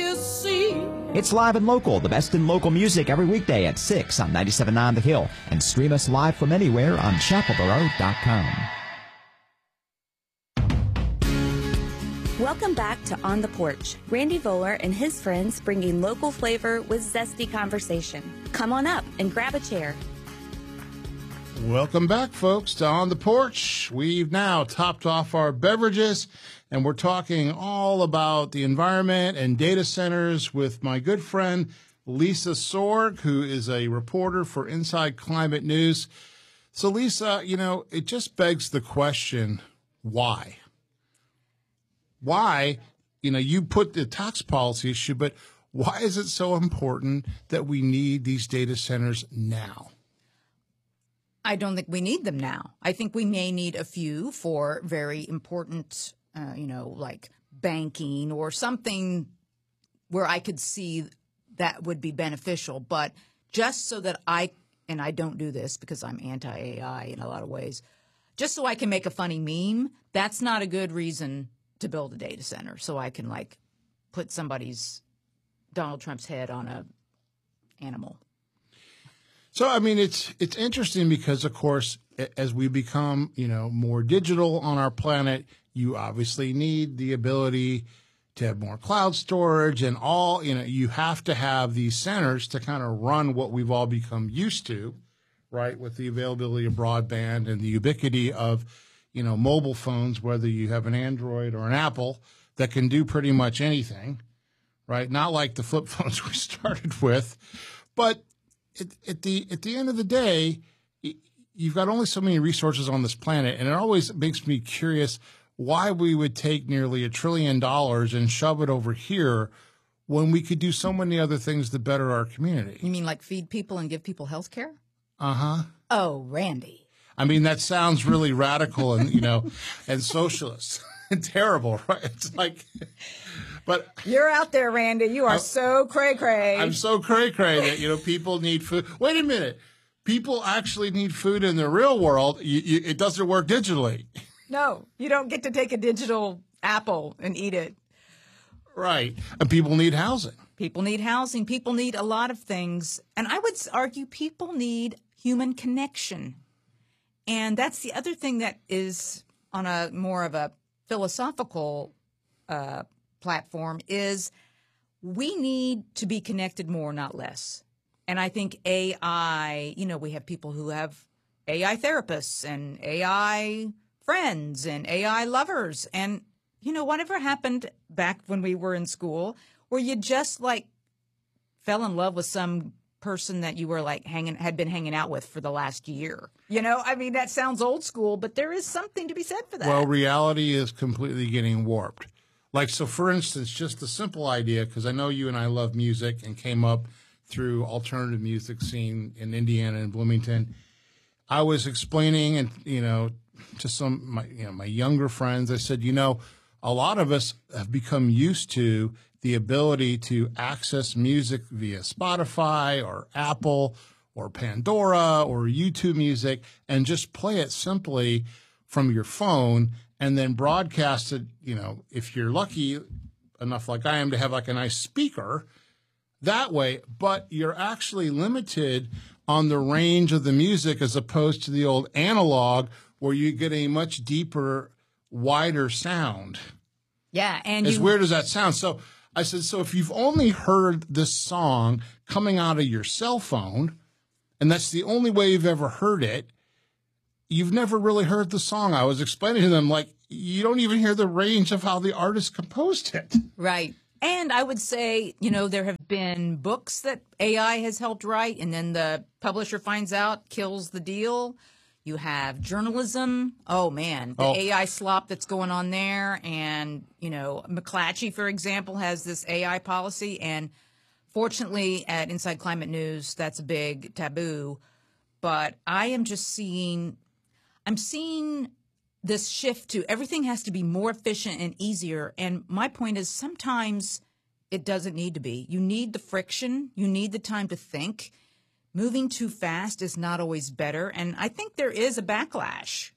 you see. It's Live and Local, the best in local music every weekday at 6 on 97.9 The Hill. And stream us live from anywhere on chapelboro.com. Welcome back to On the Porch. Randy Voller and his friends bringing local flavor with zesty conversation. Come on up and grab a chair. Welcome back, folks, to On the Porch. We've now topped off our beverages, and we're talking all about the environment and data centers with my good friend Lisa Sorg, who is a reporter for Inside Climate News. So, Lisa, it just begs the question, why? Why, you put the tax policy issue, but why is it so important that we need these data centers now? I don't think we need them now. I think we may need a few for very important, like banking or something where I could see that would be beneficial. But just so that and I don't do this because I'm anti-AI in a lot of ways, just so I can make a funny meme, that's not a good reason to build a data center, so I can put Donald Trump's head on a animal. So, it's interesting because, of course, as we become, more digital on our planet, you obviously need the ability to have more cloud storage and all, you have to have these centers to kind of run what we've all become used to, right, with the availability of broadband and the ubiquity of mobile phones, whether you have an Android or an Apple, that can do pretty much anything, right? Not like the flip phones we started with. But at the end of the day, you've got only so many resources on this planet, and it always makes me curious why we would take nearly $1 trillion and shove it over here when we could do so many other things to better our community. You mean like feed people and give people health care? Uh-huh. Oh, Randy. That sounds really radical and, and socialist and terrible, right? It's but you're out there, Randy. You are so cray-cray. I'm so cray-cray that, people need food. Wait a minute. People actually need food in the real world. It doesn't work digitally. No, you don't get to take a digital apple and eat it. Right. And people need housing. People need housing. People need a lot of things. And I would argue people need human connection. And that's the other thing that is on a more of a philosophical platform is we need to be connected more, not less. And I think AI, we have people who have AI therapists and AI friends and AI lovers. And, whatever happened back when we were in school where you just fell in love with some person that you were had been hanging out with for the last year. That sounds old school, but there is something to be said for that. Well, reality is completely getting warped. So for instance, just the simple idea, because I know you and I love music and came up through alternative music scene in Indiana and Bloomington. I was explaining and, to some my younger friends, I said, a lot of us have become used to the ability to access music via Spotify or Apple or Pandora or YouTube Music and just play it simply from your phone and then broadcast it, if you're lucky enough like I am to have a nice speaker that way, but you're actually limited on the range of the music as opposed to the old analog where you get a much deeper, wider sound. Yeah. And as weird as that sounds. So I said, so if you've only heard this song coming out of your cell phone, and that's the only way you've ever heard it, you've never really heard the song. I was explaining to them, you don't even hear the range of how the artist composed it. Right. And I would say, there have been books that AI has helped write, and then the publisher finds out, kills the deal. You have journalism. Oh, man, the AI slop that's going on there. And, McClatchy, for example, has this AI policy. And fortunately, at Inside Climate News, that's a big taboo. But I am just seeing this shift to everything has to be more efficient and easier. And my point is sometimes it doesn't need to be. You need the friction. You need the time to think. Moving too fast is not always better. And I think there is a backlash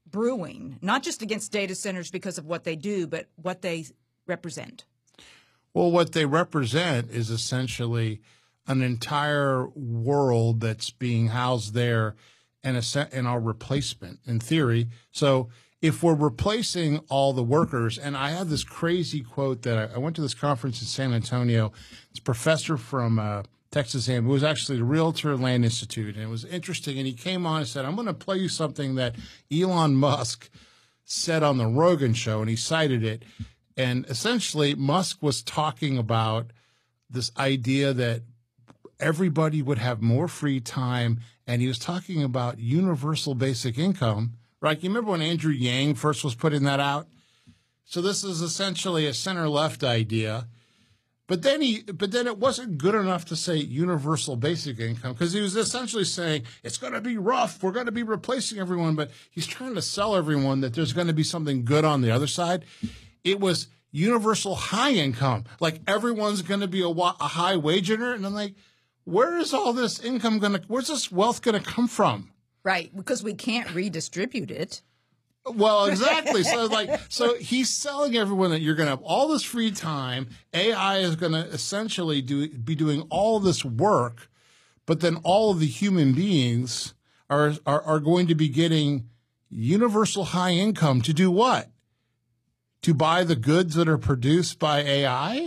brewing, not just against data centers because of what they do, but what they represent. Well, what they represent is essentially an entire world that's being housed there and our replacement in theory. So if we're replacing all the workers, and I have this crazy quote that I went to this conference in San Antonio. This professor from Texas A&M, who was actually the realtor at Land Institute, and it was interesting. And he came on and said, I'm going to play you something that Elon Musk said on the Rogan show, and he cited it. And essentially, Musk was talking about this idea that everybody would have more free time, and he was talking about universal basic income. Right? You remember when Andrew Yang first was putting that out? So this is essentially a center-left idea. But then it wasn't good enough to say universal basic income, because he was essentially saying it's going to be rough. We're going to be replacing everyone. But he's trying to sell everyone that there's going to be something good on the other side. It was universal high income. Like everyone's going to be a high wage earner. And I'm like, where is all this income where's this wealth going to come from? Right, because we can't redistribute it. Well, exactly. So he's selling everyone that you're going to have all this free time. AI is going to essentially be doing all this work, but then all of the human beings are going to be getting universal high income to do what? To buy the goods that are produced by AI?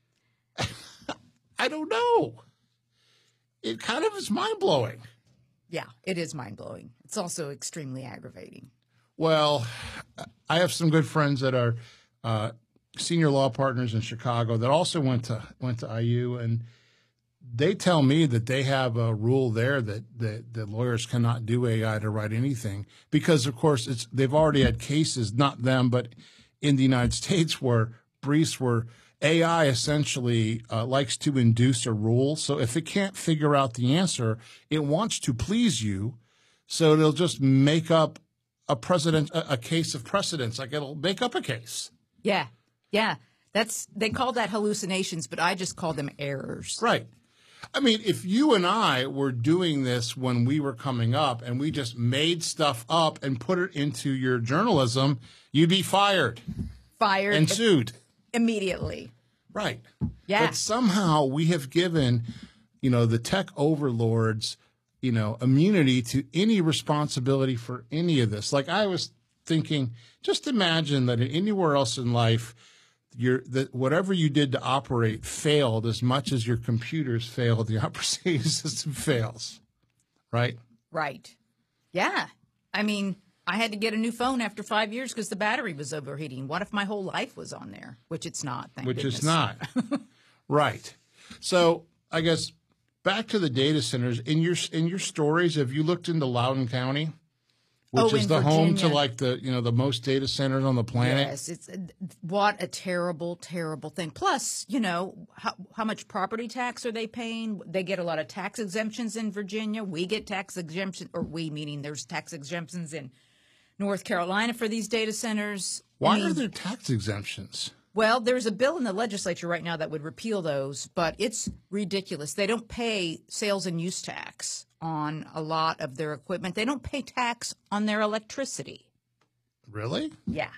I don't know. It kind of is mind-blowing. Yeah, it is mind-blowing. It's also extremely aggravating. Well, I have some good friends that are senior law partners in Chicago that also went to IU, and they tell me that they have a rule there that lawyers cannot do AI to write anything because, of course, they've already had cases, not them, but in the United States where briefs were AI essentially likes to induce a rule. So if it can't figure out the answer, it wants to please you. So it'll just make up a case of precedence. Like it'll make up a case. Yeah. They call that hallucinations, but I just call them errors. Right. I mean, if you and I were doing this when we were coming up and we just made stuff up and put it into your journalism, you'd be fired. And sued. Immediately. Right. Yeah. But somehow we have given, the tech overlords, immunity to any responsibility for any of this. Like I was thinking, just imagine that anywhere else in life, whatever you did to operate failed as much as your computers failed, the operating system fails. Right? Right. Yeah. I mean, I had to get a new phone after 5 years because the battery was overheating. What if my whole life was on there? Which it's not, thank goodness. It's not. Right. So I guess back to the data centers. In your stories, have you looked into Loudoun County, which is the home to like the most data centers on the planet? Yes, what a terrible, terrible thing. Plus, how much property tax are they paying? They get a lot of tax exemptions in Virginia. We get tax exemptions, or we meaning there's tax exemptions in North Carolina for these data centers. Why are there tax exemptions? Well, there's a bill in the legislature right now that would repeal those, but it's ridiculous. They don't pay sales and use tax on a lot of their equipment. They don't pay tax on their electricity. Really? Yeah.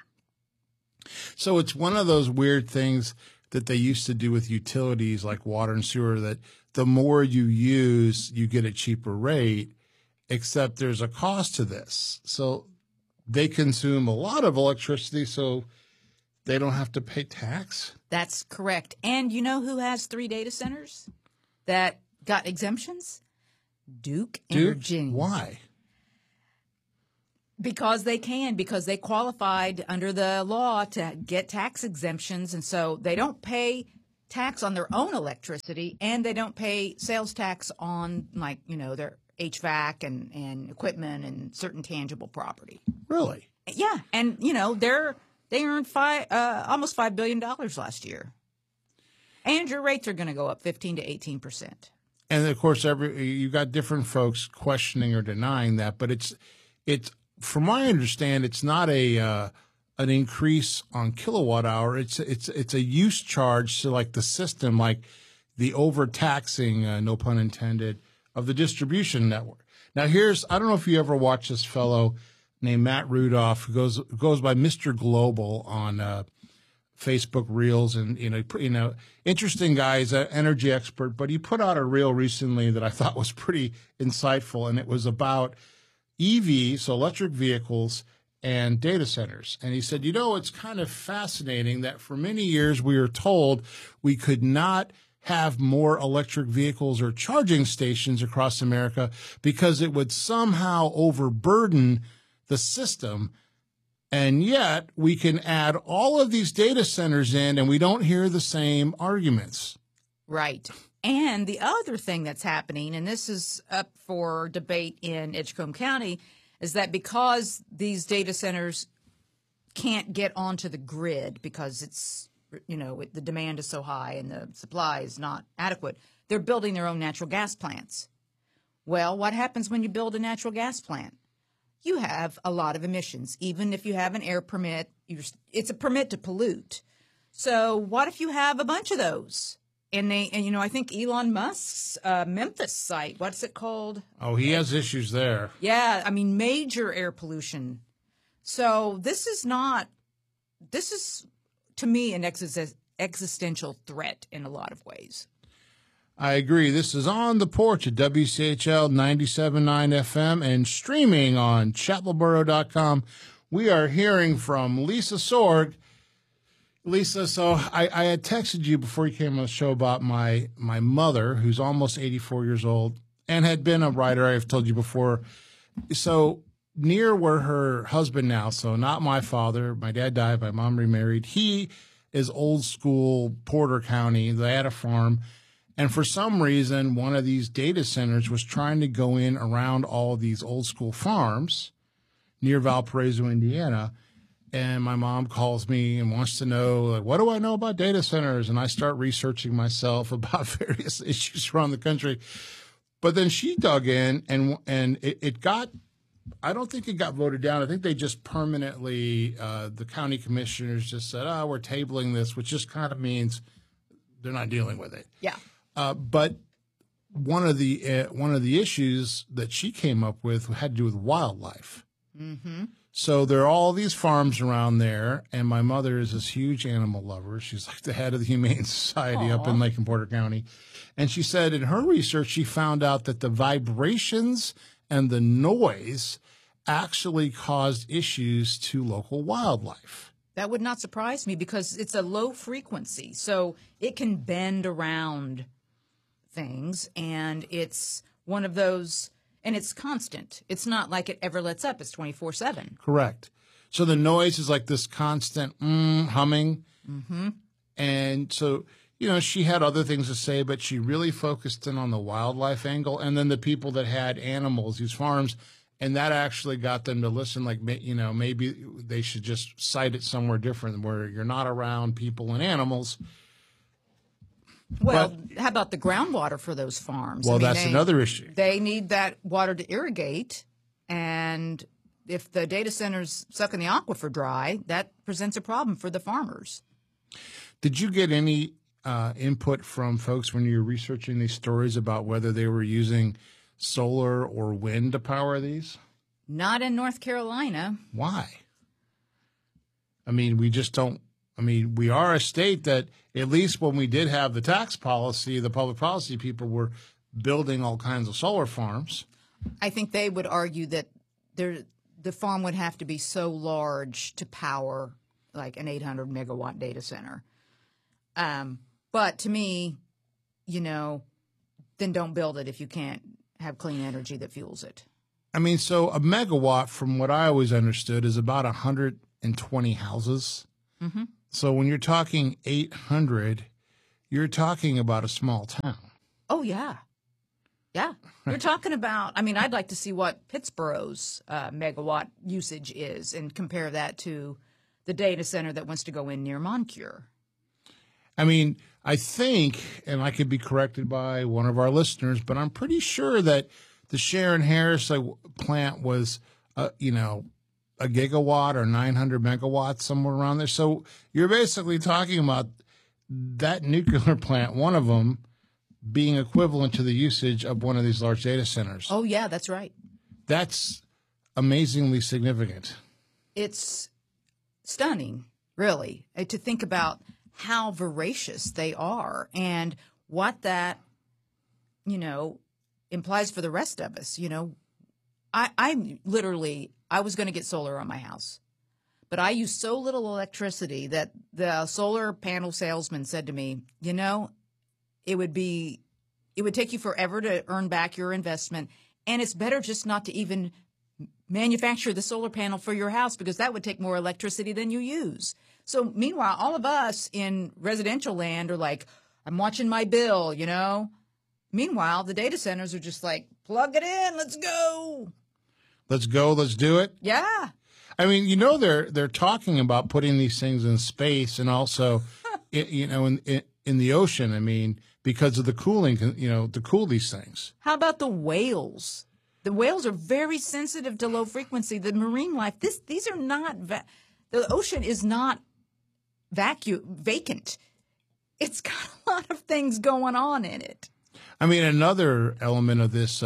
So it's one of those weird things that they used to do with utilities like water and sewer, that the more you use, you get a cheaper rate, except there's a cost to this. So they consume a lot of electricity, so they don't have to pay tax? That's correct. And you know who has 3 data centers that got exemptions? Duke Energy. Why? Because they qualified under the law to get tax exemptions. And so they don't pay tax on their own electricity, and they don't pay sales tax on, their HVAC and equipment and certain tangible property. Really? Yeah. And, they earned almost $5 billion last year. And your rates are going to go up 15 to 18%. And of course, you got different folks questioning or denying that, but it's from my understand, it's not an increase on kilowatt hour. It's a use charge to like the system, like the overtaxing, no pun intended, of the distribution network. Now I don't know if you ever watched this fellow named Matt Rudolph, who goes by Mr. Global on Facebook Reels, and interesting guy. He's an energy expert, but he put out a reel recently that I thought was pretty insightful, and it was about EVs, so electric vehicles, and data centers. And he said, it's kind of fascinating that for many years we were told we could not have more electric vehicles or charging stations across America because it would somehow overburden the system. And yet we can add all of these data centers in and we don't hear the same arguments. Right. And the other thing that's happening, and this is up for debate in Edgecombe County, is that because these data centers can't get onto the grid because it's, the demand is so high and the supply is not adequate, they're building their own natural gas plants. Well, what happens when you build a natural gas plant? You have a lot of emissions. Even if you have an air permit, it's a permit to pollute. So what if you have a bunch of those? And I think Elon Musk's Memphis site, what's it called? Oh, he has issues there. Yeah, major air pollution. So this is to me an existential threat in a lot of ways. I agree. This is On the Porch at WCHL 97.9 FM and streaming on chapelboro.com. We are hearing from Lisa Sorg. Lisa, so I had texted you before you came on the show about my mother, who's almost 84 years old and had been a writer, I've told you before. So near where her husband now, so not my father, my dad died, my mom remarried. He is old school Porter County. They had a farm. And for some reason, one of these data centers was trying to go in around all of these old school farms near Valparaiso, Indiana. And my mom calls me and wants to know, like, what do I know about data centers? And I start researching myself about various issues around the country. But then she dug in and it got, I don't think it got voted down. I think they just permanently, the county commissioners just said, we're tabling this, which just kind of means they're not dealing with it. Yeah. But one of the issues that she came up with had to do with wildlife. Mm-hmm. So there are all these farms around there, and my mother is this huge animal lover. She's like the head of the Humane Society up in Lake and Porter County. And she said in her research, she found out that the vibrations and the noise actually caused issues to local wildlife. That would not surprise me because it's a low frequency, so it can bend around things, and it's one of those, and it's constant. It's not like it ever lets up. It's 24/7. Correct. So the noise is like this constant humming. Mm-hmm. And so, she had other things to say, but she really focused in on the wildlife angle. And then the people that had animals, these farms, and that actually got them to listen, like, maybe they should just site it somewhere different where you're not around people and animals. Well, how about the groundwater for those farms? Well, that's another issue. They need that water to irrigate, and if the data centers sucking the aquifer dry, that presents a problem for the farmers. Did you get any input from folks when you were researching these stories about whether they were using solar or wind to power these? Not in North Carolina. Why? We just don't. We are a state that, at least when we did have the tax policy, the public policy people were building all kinds of solar farms. I think they would argue that the farm would have to be so large to power like an 800 megawatt data center. But to me, then don't build it if you can't have clean energy that fuels it. So a megawatt, from what I always understood, is about 120 houses. Mm-hmm. So when you're talking 800, you're talking about a small town. Oh, yeah. Yeah. You're talking about, I'd like to see what Pittsburgh's megawatt usage is and compare that to the data center that wants to go in near Moncure. I think, and I could be corrected by one of our listeners, but I'm pretty sure that the Sharon Harris plant was, a gigawatt or 900 megawatts, somewhere around there. So you're basically talking about that nuclear plant, one of them, being equivalent to the usage of one of these large data centers. Oh, yeah, that's right. That's amazingly significant. It's stunning. really, to think about how voracious they are and what that, implies for the rest of us. I was going to get solar on my house, but I use so little electricity that the solar panel salesman said to me, it would take you forever to earn back your investment. And it's better just not to even manufacture the solar panel for your house because that would take more electricity than you use. So meanwhile, all of us in residential land are like, I'm watching my bill, Meanwhile, the data centers are just like, plug it in, let's go. Let's go, let's do it. Yeah. I mean, they're talking about putting these things in space and also, in the ocean. I mean, because of the cooling, to cool these things. How about the whales? The whales are very sensitive to low frequency. The marine life, these are not, the ocean is not vacant. It's got a lot of things going on in it. I mean, another element of this,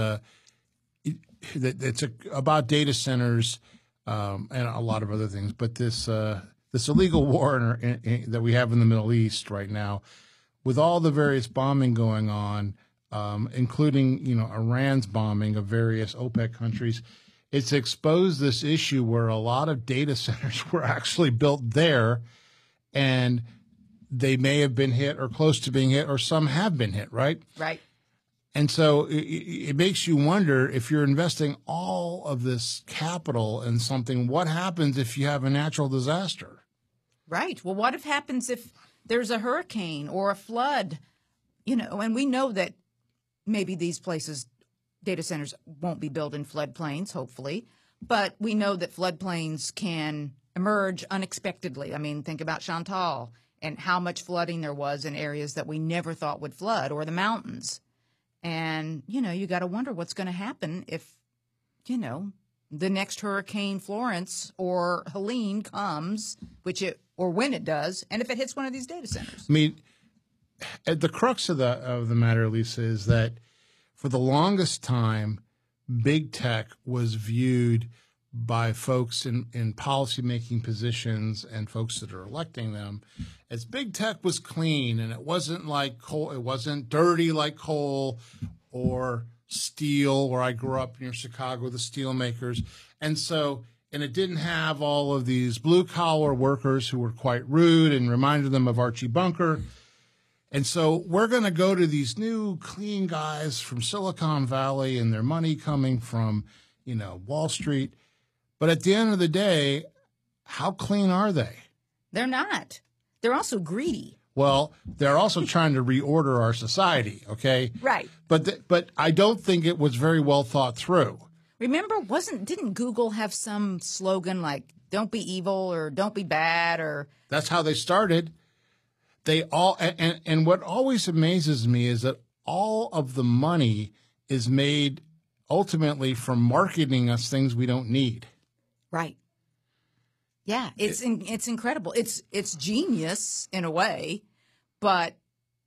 it's about data centers and a lot of other things, but this illegal war that we have in the Middle East right now, with all the various bombing going on, including Iran's bombing of various OPEC countries, it's exposed this issue where a lot of data centers were actually built there, and they may have been hit or close to being hit, or some have been hit, right? Right. And so it makes you wonder, if you're investing all of this capital in something, what happens if you have a natural disaster? Right. Well, what happens if there's a hurricane or a flood? And we know that maybe these places, data centers, won't be built in floodplains, hopefully. But we know that floodplains can emerge unexpectedly. I mean, think about Chantal and how much flooding there was in areas that we never thought would flood, or the mountains. And, you got to wonder what's going to happen if, the next Hurricane Florence or Helene comes, or when it does, and if it hits one of these data centers. I mean, at the crux of the matter, Lisa, is that for the longest time, big tech was viewed by folks in policymaking positions and folks that are electing them as big tech was clean, and it wasn't like coal, it wasn't dirty like coal or steel, where I grew up near Chicago, the steel makers. And it didn't have all of these blue collar workers who were quite rude and reminded them of Archie Bunker. And so we're going to go to these new clean guys from Silicon Valley and their money coming from, Wall Street. But at the end of the day, how clean are they? They're not. They're also greedy. Well, they're also trying to reorder our society, okay? Right. But I don't think it was very well thought through. Remember, didn't Google have some slogan like "Don't be evil" or "Don't be bad"? Or that's how they started. They all and what always amazes me is that all of the money is made ultimately from marketing us things we don't need. Right. Yeah, it's incredible. It's genius in a way, but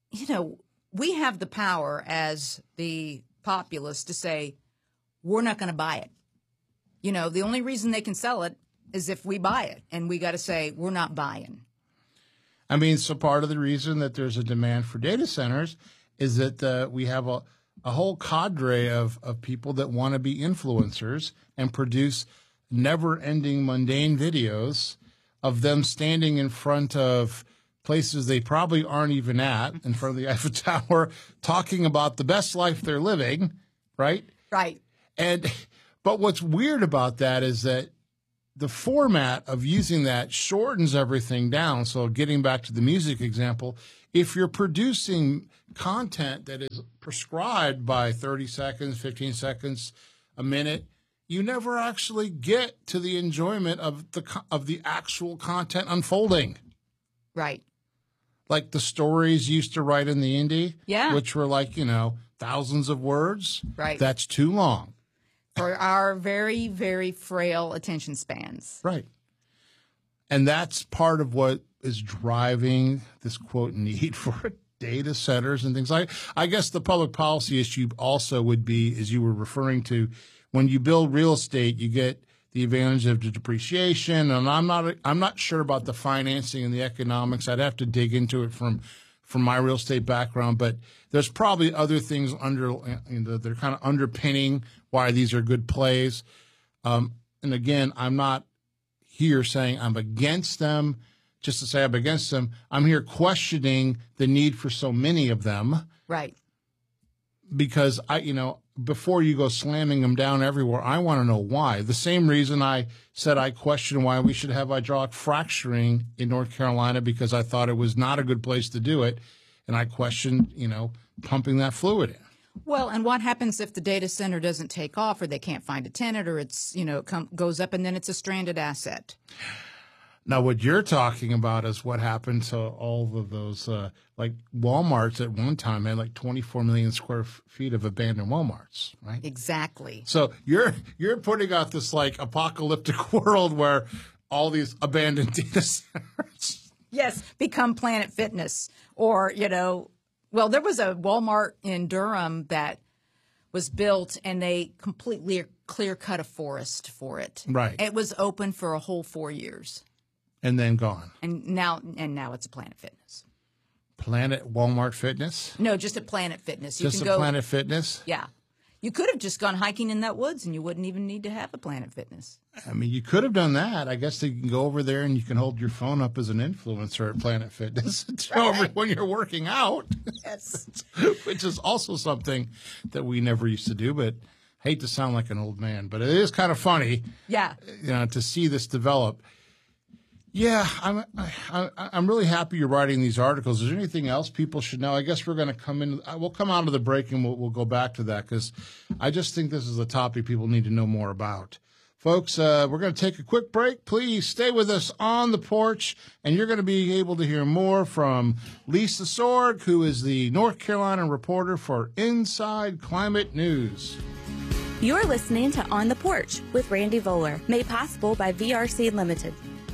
we have the power as the populace to say we're not going to buy it. The only reason they can sell it is if we buy it, and we got to say we're not buying. I mean, so part of the reason that there's a demand for data centers is that we have a whole cadre of people that want to be influencers and produce never-ending mundane videos of them standing in front of places they probably aren't even at, in front of the Eiffel Tower, talking about the best life they're living, right? Right. But what's weird about that is that the format of using that shortens everything down. So getting back to the music example, if you're producing content that is prescribed by 30 seconds, 15 seconds, a minute, you never actually get to the enjoyment of the actual content unfolding. Right. Like the stories used to write in the indie, yeah, which were like, thousands of words. Right. That's too long. For our very, very frail attention spans. Right. And that's part of what is driving this, quote, need for data centers and things like that. I guess the public policy issue also would be, as you were referring to, when you build real estate, you get the advantage of the depreciation, and I'm not sure about the financing and the economics. I'd have to dig into it from my real estate background, but there's probably other things they're kind of underpinning why these are good plays. And again, I'm not here saying I'm against them just to say I'm against them. I'm here questioning the need for so many of them. Right. Because before you go slamming them down everywhere, I want to know why. The same reason I said I question why we should have hydraulic fracturing in North Carolina, because I thought it was not a good place to do it. And I questioned, pumping that fluid in. Well, and what happens if the data center doesn't take off, or they can't find a tenant, or it's, goes up and then it's a stranded asset? Now, what you're talking about is what happened to all of those, like Walmarts at one time had like 24 million square feet of abandoned Walmarts, right? Exactly. So you're putting out this like apocalyptic world where all these abandoned data centers, yes, become Planet Fitness, or well, there was a Walmart in Durham that was built, and they completely clear cut a forest for it. Right. It was open for a whole 4 years. And then gone. And now it's a Planet Fitness. Planet Walmart Fitness? No, just a Planet Fitness. Just a Planet Fitness? Yeah. You could have just gone hiking in that woods, and you wouldn't even need to have a Planet Fitness. I mean, you could have done that. I guess you can go over there and you can hold your phone up as an influencer at Planet Fitness when you're working out. Yes. Which is also something that we never used to do, but I hate to sound like an old man, but it is kind of funny. Yeah. To see this develop. Yeah, I'm really happy you're writing these articles. Is there anything else people should know? I guess we're going to we'll come out of the break and we'll go back to that, because I just think this is a topic people need to know more about. Folks, we're going to take a quick break. Please stay with us on the porch, and you're going to be able to hear more from Lisa Sorg, who is the North Carolina reporter for Inside Climate News. You're listening to On the Porch with Randy Voller, made possible by VRC Limited.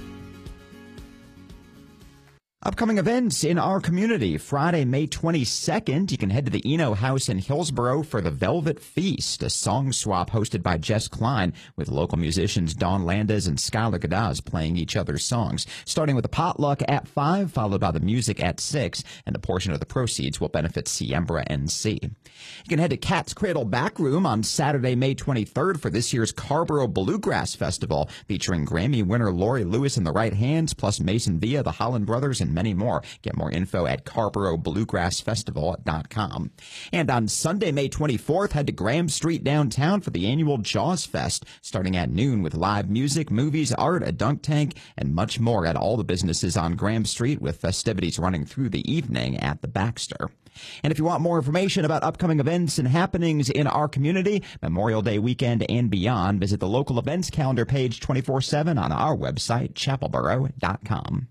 Upcoming events in our community. Friday, May 22nd, you can head to the Eno House in Hillsboro for the Velvet Feast, a song swap hosted by Jess Klein, with local musicians Dawn Landis and Skylar Gadaz playing each other's songs, starting with a potluck at 5, followed by the music at 6, and a portion of the proceeds will benefit Siembra NC. You can head to Cat's Cradle Backroom on Saturday, May 23rd for this year's Carborough Bluegrass Festival, featuring Grammy winner Lori Lewis and the Right Hands, plus Mason Villa, the Holland Brothers, and many more. Get more info at CarboroughBluegrassFestival.com. And on Sunday, May 24th, head to Graham Street downtown for the annual Jaws Fest, starting at noon with live music, movies, art, a dunk tank, and much more at all the businesses on Graham Street, with festivities running through the evening at the Baxter. And if you want more information about upcoming events and happenings in our community, Memorial Day weekend and beyond, visit the local events calendar page 24/7 on our website, chapelboro.com.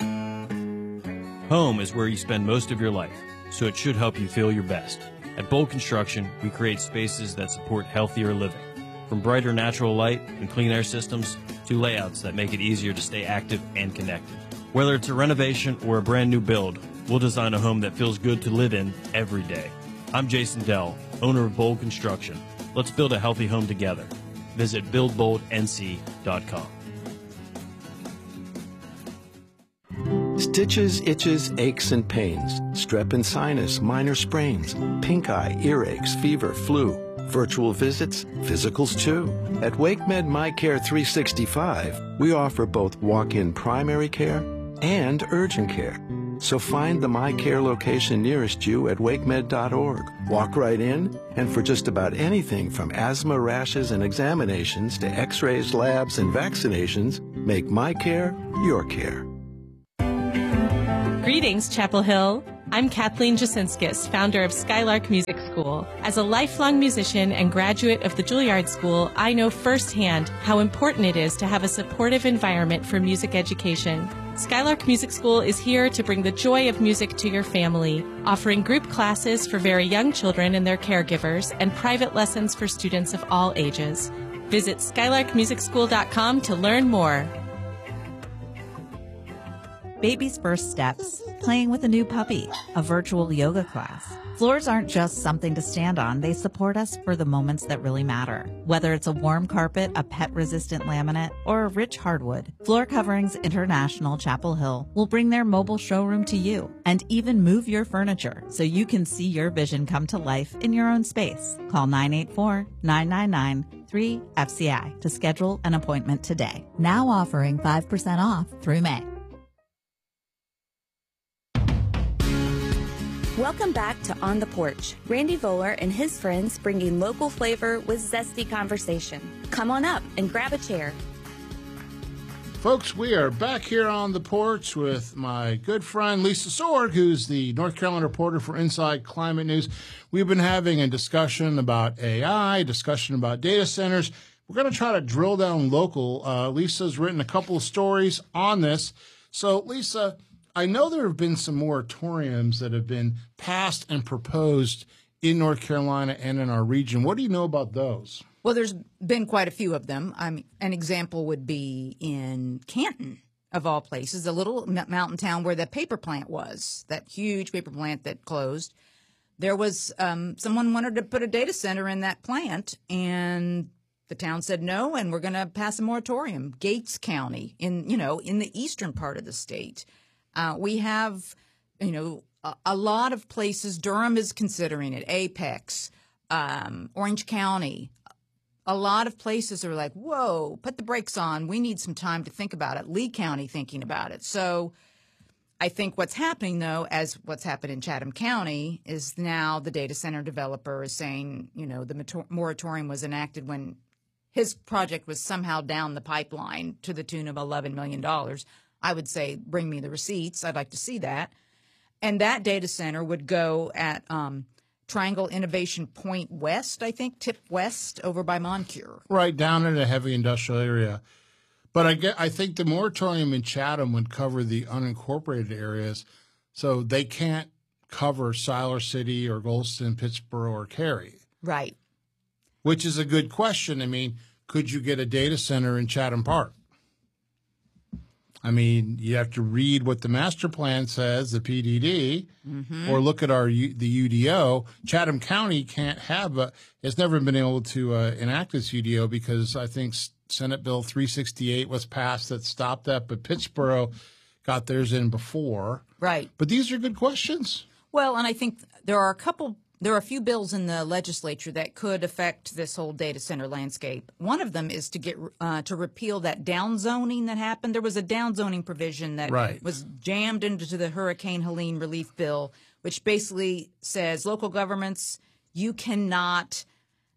Home is where you spend most of your life, so it should help you feel your best. At Bold Construction, we create spaces that support healthier living. From brighter natural light and clean air systems to layouts that make it easier to stay active and connected. Whether it's a renovation or a brand new build, we'll design a home that feels good to live in every day. I'm Jason Dell, owner of Bold Construction. Let's build a healthy home together. Visit buildboldnc.com. Stitches, itches, aches, and pains, strep and sinus, minor sprains, pink eye, earaches, fever, flu, virtual visits, physicals too. At WakeMed MyCare 365, we offer both walk-in primary care and urgent care. So find the MyCare location nearest you at wakemed.org. Walk right in, and for just about anything from asthma, rashes, and examinations to x-rays, labs, and vaccinations, make MyCare your care. Greetings, Chapel Hill. I'm Kathleen Jasinskis, founder of Skylark Music School. As a lifelong musician and graduate of the Juilliard School, I know firsthand how important it is to have a supportive environment for music education. Skylark Music School is here to bring the joy of music to your family, offering group classes for very young children and their caregivers, and private lessons for students of all ages. Visit skylarkmusicschool.com to learn more. baby's first steps, playing with a new puppy, a virtual yoga class. Floors aren't just something to stand on. They support us for the moments that really matter. Whether it's a warm carpet, a pet-resistant laminate, or a rich hardwood, Floor Coverings International Chapel Hill will bring their mobile showroom to you and even move your furniture so you can see your vision come to life in your own space. Call 984-999-3FCI to schedule an appointment today. Now offering 5% off through May. Welcome back to On the Porch. Randy Voller and his friends bringing local flavor with zesty conversation. Come on up and grab a chair. Folks, we are back here on the porch with my good friend Lisa Sorg, who's the North Carolina reporter for Inside Climate News. We've been having a discussion about AI, discussion about data centers. We're going to try to drill down local. Lisa's written a couple of stories on this. So, Lisa, I know there have been some moratoriums that have been passed and proposed in North Carolina and in our region. What do you know about those? Well, there's been quite a few of them. I mean, an example would be in Canton, of all places, a little mountain town where the paper plant was, that huge paper plant that closed. There was someone wanted to put a data center in that plant, and the town said no, and we're going to pass a moratorium. Gates County, in the eastern part of the state. We have, a lot of places. Durham is considering it. Apex, Orange County. A lot of places are like, whoa, put the brakes on. We need some time to think about it. Lee County thinking about it. So I think what's happening, though, as what's happened in Chatham County, is now the data center developer is saying, the moratorium was enacted when his project was somehow down the pipeline to the tune of $11 million. I would say, bring me the receipts. I'd like to see that. And that data center would go at Triangle Innovation Point West, I think, tip west over by Moncure. Right, down in a heavy industrial area. But I think the moratorium in Chatham would cover the unincorporated areas, so they can't cover Siler City or Goldston, Pittsboro, or Cary. Right. Which is a good question. I mean, could you get a data center in Chatham Park? I mean, you have to read what the master plan says, the PDD, or look at the UDO. Chatham County can't have it's never been able to enact this UDO because I think Senate Bill 368 was passed that stopped that, but Pittsboro got theirs in before. Right. But these are good questions. Well, and I think there are a few bills in the legislature that could affect this whole data center landscape. One of them is to get to repeal that downzoning that happened. There was a downzoning provision that was jammed into the Hurricane Helene relief bill, which basically says local governments, you cannot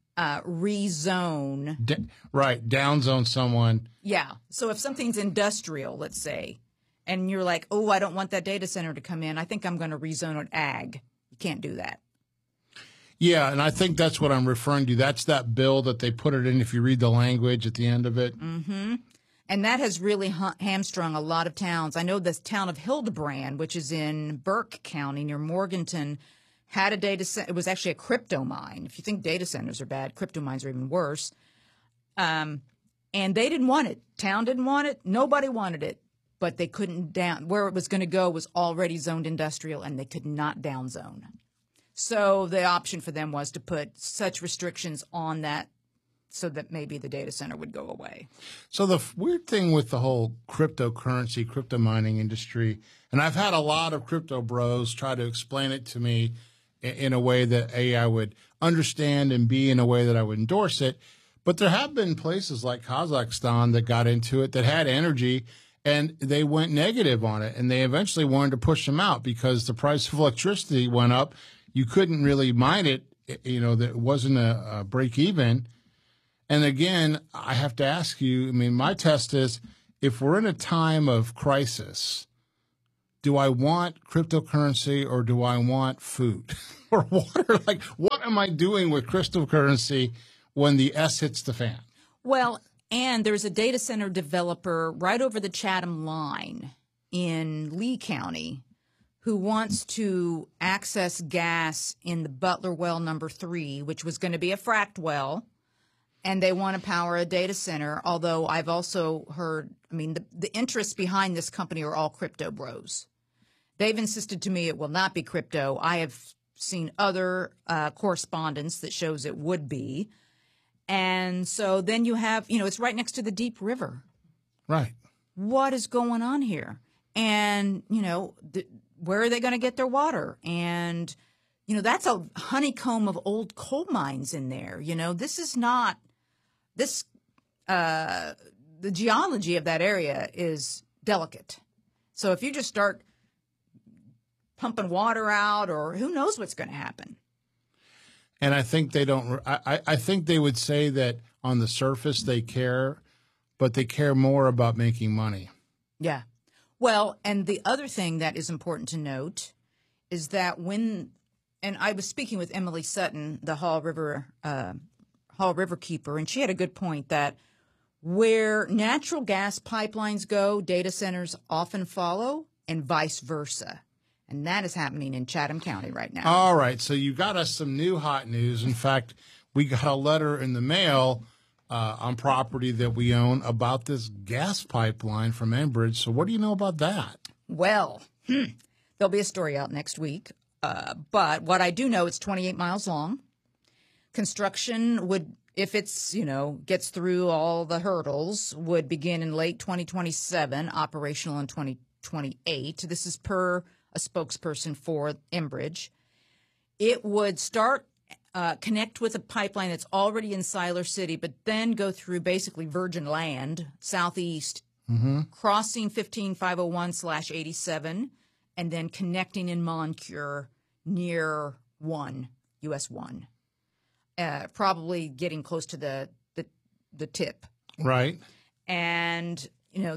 rezone. Downzone someone. Yeah. So if something's industrial, let's say, and you're like, oh, I don't want that data center to come in, I think I'm going to rezone it ag. You can't do that. Yeah, and I think that's what I'm referring to. That's that bill that they put it in if you read the language at the end of it. Mm-hmm. And that has really hamstrung a lot of towns. I know this town of Hildebrand, which is in Burke County near Morganton, had a data center. It was actually a crypto mine. If you think data centers are bad, crypto mines are even worse. And they didn't want it. Town didn't want it. Nobody wanted it. But they couldn't where it was going to go was already zoned industrial, and they could not downzone. So the option for them was to put such restrictions on that so that maybe the data center would go away. So the weird thing with the whole cryptocurrency, crypto mining industry, and I've had a lot of crypto bros try to explain it to me in a way that A, I would understand, and B, in a way that I would endorse it. But there have been places like Kazakhstan that got into it that had energy, and they went negative on it, and they eventually wanted to push them out because the price of electricity went up. You couldn't really mine it, that wasn't a break even. And again, I have to ask you, I mean, my test is, if we're in a time of crisis, do I want cryptocurrency or do I want food or water? Like, what am I doing with cryptocurrency when the S hits the fan? Well, and there's a data center developer right over the Chatham line in Lee County who wants to access gas in the Butler Well number 3, which was going to be a fracked well. And they want to power a data center, although I've also heard, the interests behind this company are all crypto bros. They've insisted to me it will not be crypto. I have seen other correspondence that shows it would be. And so then you have, it's right next to the Deep River. Right. What is going on here? And, where are they going to get their water? And, that's a honeycomb of old coal mines in there. This is not, the geology of that area is delicate. So if you just start pumping water out, or who knows what's going to happen. And I think they don't. I think they would say that on the surface they care, but they care more about making money. Yeah. Well, and the other thing that is important to note is that and I was speaking with Emily Sutton, the Haw River keeper, and she had a good point that where natural gas pipelines go, data centers often follow, and vice versa. And that is happening in Chatham County right now. All right. So you got us some new hot news. In fact, we got a letter in the mail on property that we own about this gas pipeline from Enbridge. So what do you know about that? Well, there'll be a story out next week. But what I do know, it's 28 miles long. Construction would, if it's, gets through all the hurdles, would begin in late 2027, operational in 2028. This is per a spokesperson for Enbridge. It would connect with a pipeline that's already in Siler City, but then go through basically virgin land, southeast, crossing 15501/87, and then connecting in Moncure near US 1, probably getting close to the tip. Right. And,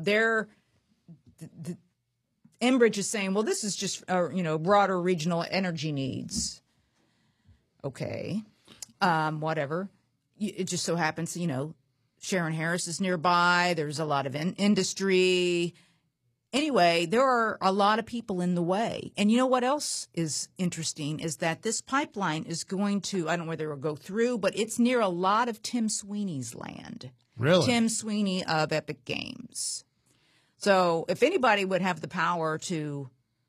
Enbridge is saying, well, this is just, broader regional energy needs. Okay. Whatever. It just so happens, Sharon Harris is nearby. There's a lot of industry. Anyway, there are a lot of people in the way. And you know what else is interesting is that this pipeline is going to, I don't know whether it will go through, but it's near a lot of Tim Sweeney's land. Really? Tim Sweeney of Epic Games. So if anybody would have the power to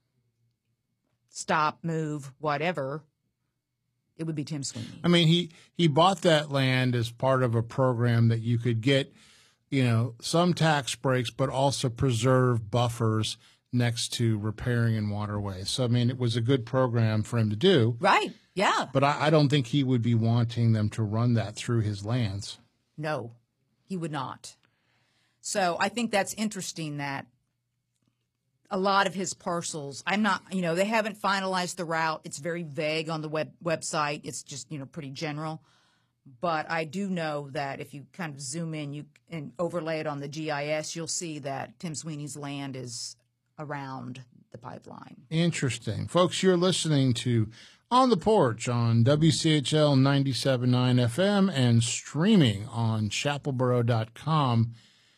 stop, move, whatever, it would be Tim Sweeney. I mean, he bought that land as part of a program that you could get, some tax breaks, but also preserve buffers next to riparian waterways. So, I mean, it was a good program for him to do. Right, yeah. But I don't think he would be wanting them to run that through his lands. No, he would not. So I think that's interesting that a lot of his parcels, they haven't finalized the route. It's very vague on the website. It's just, pretty general. But I do know that if you kind of zoom in and overlay it on the GIS, you'll see that Tim Sweeney's land is around the pipeline. Interesting. Folks, you're listening to On the Porch on WCHL 97.9 FM and streaming on chapelboro.com.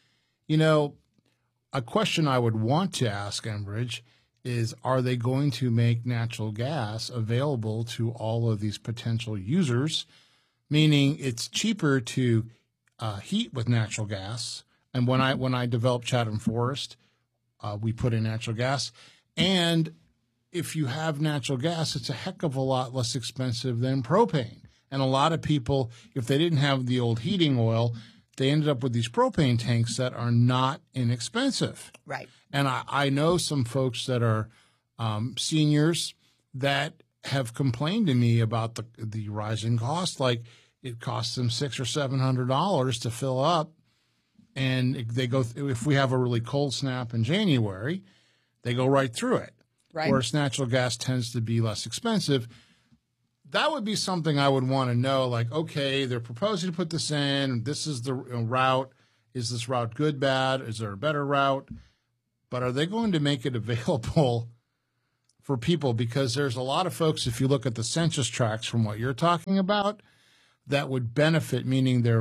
A question I would want to ask Enbridge is, are they going to make natural gas available to all of these potential users, meaning it's cheaper to heat with natural gas? And when I developed Chatham Forest, we put in natural gas. And if you have natural gas, it's a heck of a lot less expensive than propane. And a lot of people, if they didn't have the old heating oil, they ended up with these propane tanks that are not inexpensive. Right. And I know some folks that are seniors that have complained to me about the rising cost. Like, it costs them $600 or $700 to fill up, and they go. If we have a really cold snap in January, they go right through it. Right. Whereas natural gas tends to be less expensive. That would be something I would want to know. Like, okay, they're proposing to put this in. This is the route. Is this route good, bad? Is there a better route? But are they going to make it available for people? Because there's a lot of folks, if you look at the census tracts from what you're talking about, that would benefit, meaning their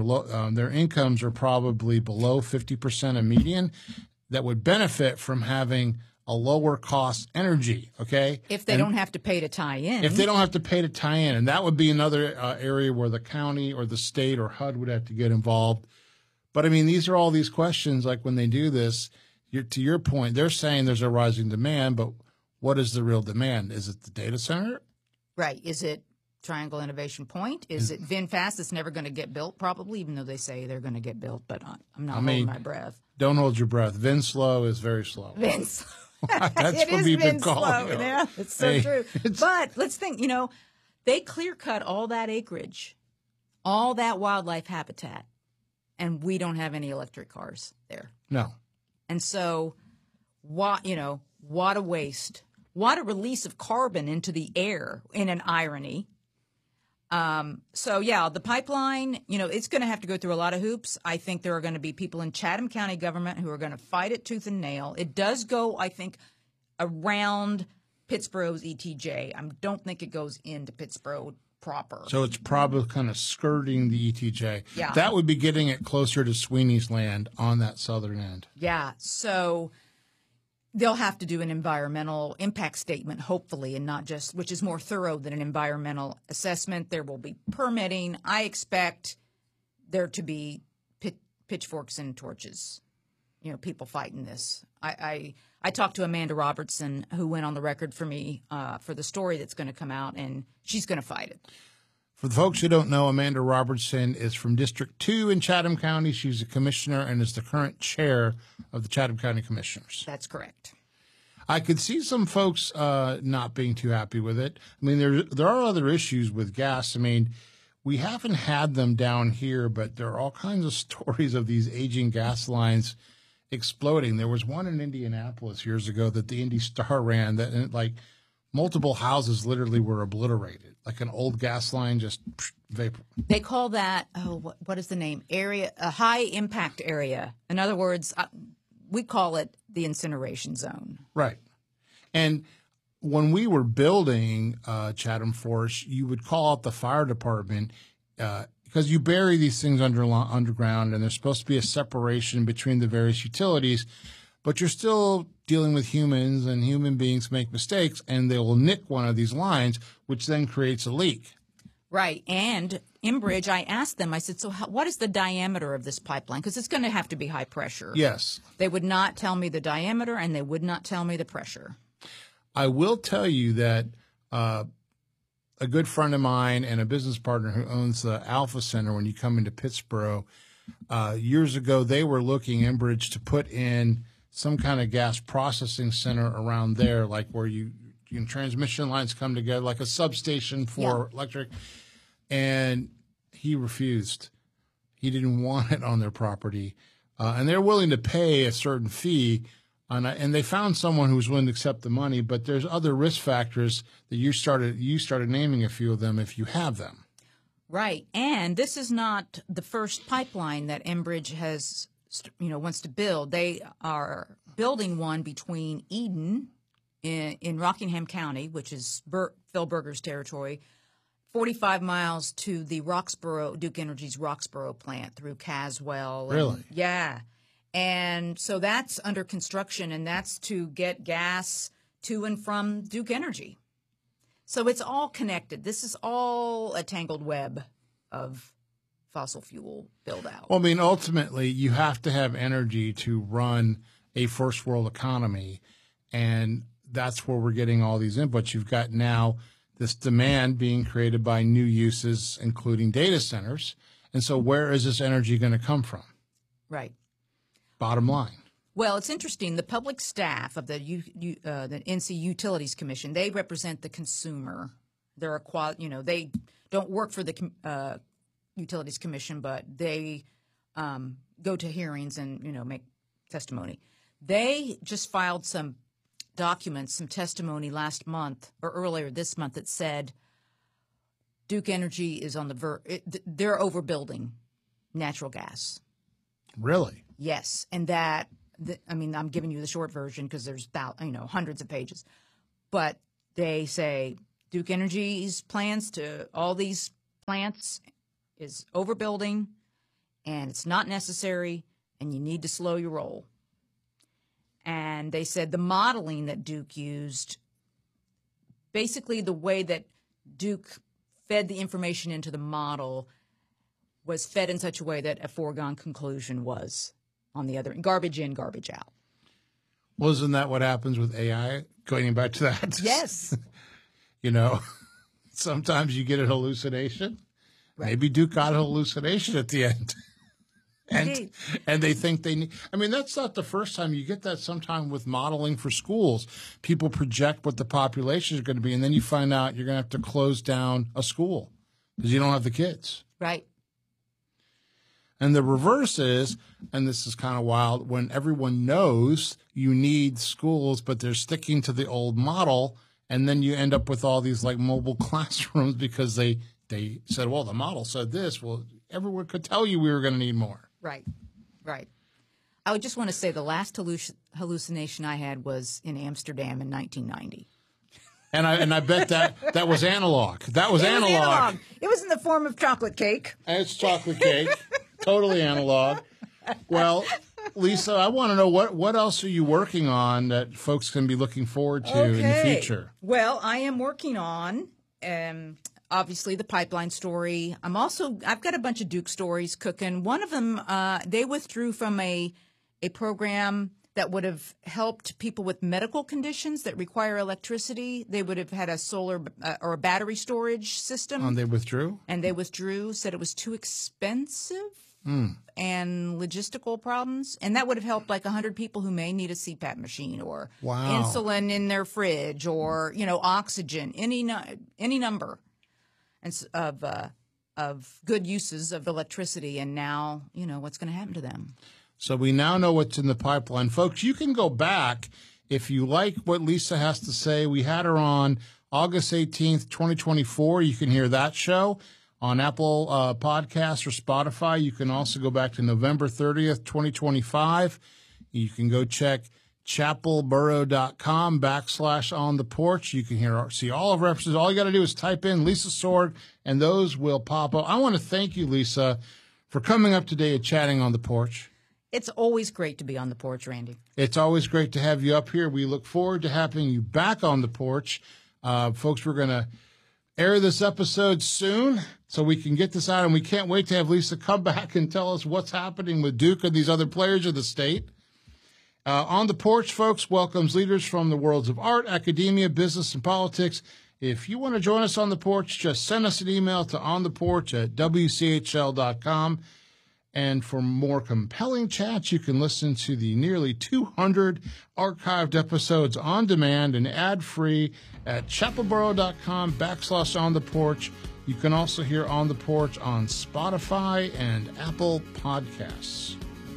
incomes are probably below 50% of median, that would benefit from having a lower cost energy, okay? If they don't have to pay to tie in. If they don't have to pay to tie in. And that would be another area where the county or the state or HUD would have to get involved. But, I mean, these are all these questions, like when they do this, to your point, they're saying there's a rising demand, but what is the real demand? Is it the data center? Right. Is it Triangle Innovation Point? Is it VinFast that's never going to get built, probably, even though they say they're going to get built, but I'm not holding my breath. Don't hold your breath. VinSlow is very slow. VinSlow. That's what we've been calling it. Yeah, it's so true. But let's think, they clear-cut all that acreage, all that wildlife habitat, and we don't have any electric cars there. No. And so, what a waste. What a release of carbon into the air, in an irony. The pipeline, it's going to have to go through a lot of hoops. I think there are going to be people in Chatham County government who are going to fight it tooth and nail. It does go, I think, around Pittsburgh's ETJ. I don't think it goes into Pittsburgh proper. So it's probably kind of skirting the ETJ. Yeah. That would be getting it closer to Sweeney's Land on that southern end. Yeah. So they'll have to do an environmental impact statement, hopefully, and not just, which is more thorough than an environmental assessment. There will be permitting. I expect there to be pitchforks and torches, people fighting this. I talked to Amanda Robertson, who went on the record for me for the story that's going to come out, and she's going to fight it. For the folks who don't know, Amanda Robertson is from District 2 in Chatham County. She's a commissioner and is the current chair of the Chatham County Commissioners. That's correct. I could see some folks not being too happy with it. I mean, there are other issues with gas. I mean, we haven't had them down here, but there are all kinds of stories of these aging gas lines exploding. There was one in Indianapolis years ago that the Indy Star ran that, like, multiple houses literally were obliterated. Like an old gas line, just vapor. They call that, what is the name? A high impact area. In other words, we call it the incineration zone. Right. And when we were building Chatham Forest, you would call out the fire department because you bury these things underground, and there's supposed to be a separation between the various utilities, but you're still dealing with humans, and human beings make mistakes, and they will nick one of these lines, which then creates a leak. Right. And Enbridge, I asked them, I said, so what is the diameter of this pipeline? Because it's going to have to be high pressure. Yes. They would not tell me the diameter, and they would not tell me the pressure. I will tell you that a good friend of mine and a business partner who owns the Alpha Center, when you come into Pittsburgh, years ago, they were looking, Enbridge, to put in some kind of gas processing center around there, like where transmission lines come together, like a substation for electric. And he refused. He didn't want it on their property. And they're willing to pay a certain fee. And they found someone who was willing to accept the money, but there's other risk factors that you started naming a few of them if you have them. Right. And this is not the first pipeline that Enbridge has wants to build. They are building one between Eden in Rockingham County, which is Phil Berger's territory, 45 miles to the Duke Energy's Roxborough plant through Caswell. Really? Yeah. And so that's under construction, and that's to get gas to and from Duke Energy. So it's all connected. This is all a tangled web of fossil fuel build out. Well, I mean, ultimately, you have to have energy to run a first world economy, and that's where we're getting all these inputs. You've got now this demand being created by new uses, including data centers. And so where is this energy going to come from? Right. Bottom line. Well, it's interesting. The public staff of the NC Utilities Commission, they represent the consumer. They're they don't work for the Utilities Commission, but they go to hearings and, make testimony. They just filed some documents, some testimony last month or earlier this month that said Duke Energy is on they're overbuilding natural gas. Really? Yes. And that, I'm giving you the short version because there's hundreds of pages. But they say Duke Energy's plans to all these plants is overbuilding, and it's not necessary, and you need to slow your roll. And they said the modeling that Duke used, basically the way that Duke fed the information into the model was fed in such a way that a foregone conclusion was on the other, garbage in, garbage out. Well, isn't that what happens with AI? Going back to that. Yes. You know, sometimes you get a hallucination. Right. Maybe Duke got a hallucination at the end. And they think they need. I mean, that's not the first time. You get that sometime with modeling for schools. People project what the population is going to be, and then you find out you're going to have to close down a school because you don't have the kids. Right. And the reverse is, and this is kind of wild, when everyone knows you need schools, but they're sticking to the old model, and then you end up with all these like mobile classrooms because they said, well, the model said this. Well, everyone could tell you we were going to need more. Right, right. I would just want to say the last hallucination I had was in Amsterdam in 1990. And I bet that was analog. That was analog. It was in the form of chocolate cake. It's chocolate cake. Totally analog. Well, Lisa, I want to know what else are you working on that folks can be looking forward to in the future? Well, I am working on obviously the pipeline story. I've got a bunch of Duke stories cooking. One of them, they withdrew from a program that would have helped people with medical conditions that require electricity. They would have had a solar or a battery storage system. And they withdrew? And they withdrew, said it was too expensive and logistical problems. And that would have helped like 100 people who may need a CPAP machine or insulin in their fridge or, oxygen, any number of good uses of electricity. And now, what's going to happen to them? So we now know what's in the pipeline. Folks, you can go back if you like what Lisa has to say. We had her on August 18th, 2024. You can hear that show on Apple Podcasts or Spotify. You can also go back to November 30th, 2025. You can go check chapelboro.com/on the porch. You can see all of our episodes. All you got to do is type in Lisa Sorg, and those will pop up. I want to thank you, Lisa, for coming up today and chatting on the porch. It's always great to be on the porch, Randy. It's always great to have you up here. We look forward to having you back on the porch. Folks, we're going to air this episode soon so we can get this out, and we can't wait to have Lisa come back and tell us what's happening with Duke and these other players of the state. On the Porch, folks, welcomes leaders from the worlds of art, academia, business, and politics. If you want to join us on the porch, just send us an email to ontheporch@wchl.com. And for more compelling chats, you can listen to the nearly 200 archived episodes on demand and ad-free at chapelboro.com/on the porch. You can also hear On the Porch on Spotify and Apple Podcasts.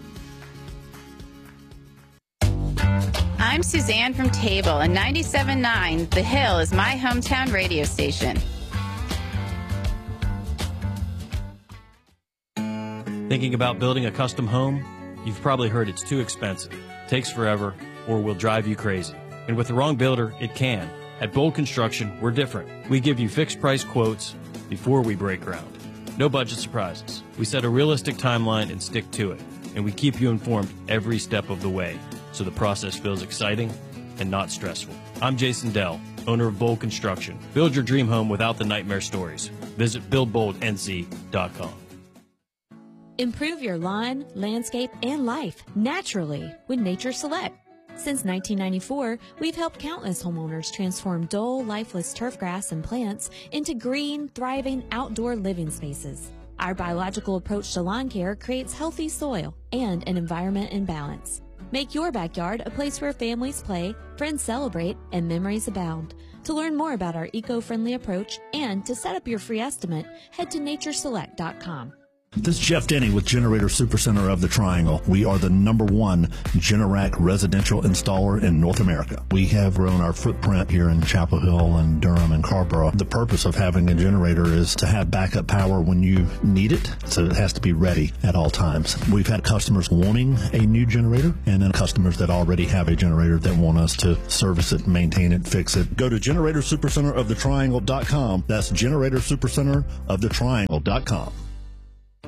I'm Suzanne from Table, and 97.9 The Hill is my hometown radio station. Thinking about building a custom home? You've probably heard it's too expensive, takes forever, or will drive you crazy. And with the wrong builder, it can. At Bold Construction, we're different. We give you fixed price quotes before we break ground. No budget surprises. We set a realistic timeline and stick to it. And we keep you informed every step of the way, so the process feels exciting and not stressful. I'm Jason Dell, owner of Bold Construction. Build your dream home without the nightmare stories. Visit buildboldnc.com. Improve your lawn, landscape, and life naturally with Nature Select. Since 1994, we've helped countless homeowners transform dull, lifeless turf grass and plants into green, thriving outdoor living spaces. Our biological approach to lawn care creates healthy soil and an environment in balance. Make your backyard a place where families play, friends celebrate, and memories abound. To learn more about our eco-friendly approach and to set up your free estimate, head to natureselect.com. This is Jeff Denny with Generator Supercenter of the Triangle. We are the #1 Generac residential installer in North America. We have grown our footprint here in Chapel Hill and Durham and Carrboro. The purpose of having a generator is to have backup power when you need it, so it has to be ready at all times. We've had customers wanting a new generator, and then customers that already have a generator that want us to service it, maintain it, fix it. Go to GeneratorSuperCenterOfTheTriangle.com. That's GeneratorSuperCenterOfTheTriangle.com.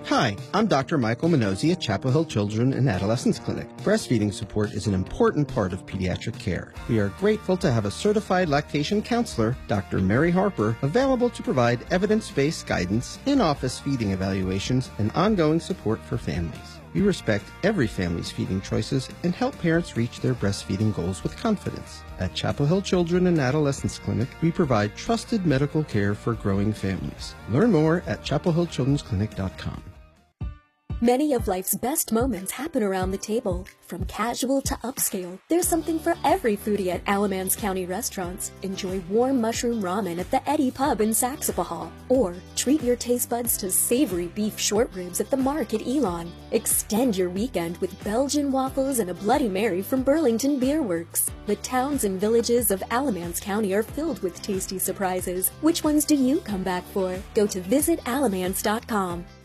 Hi, I'm Dr. Michael Minozzi at Chapel Hill Children and Adolescents Clinic. Breastfeeding support is an important part of pediatric care. We are grateful to have a certified lactation counselor, Dr. Mary Harper, available to provide evidence-based guidance, in-office feeding evaluations, and ongoing support for families. We respect every family's feeding choices and help parents reach their breastfeeding goals with confidence. At Chapel Hill Children and Adolescents Clinic, we provide trusted medical care for growing families. Learn more at chapelhillchildrensclinic.com. Many of life's best moments happen around the table. From casual to upscale, there's something for every foodie at Alamance County restaurants. Enjoy warm mushroom ramen at the Eddie Pub in Saxapahaw. Or treat your taste buds to savory beef short ribs at the Mark at Elon. Extend your weekend with Belgian waffles and a Bloody Mary from Burlington Beer Works. The towns and villages of Alamance County are filled with tasty surprises. Which ones do you come back for? Go to visitalamance.com.